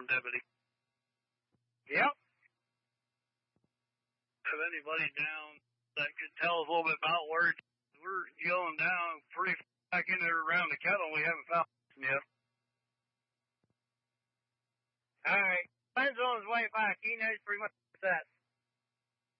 from Deputy. Yep. Have anybody down that could tell us a little bit about where we're going down pretty back in there around the kettle? We haven't found him yet. All right. Glenn's on his way back. He knows pretty much what's that.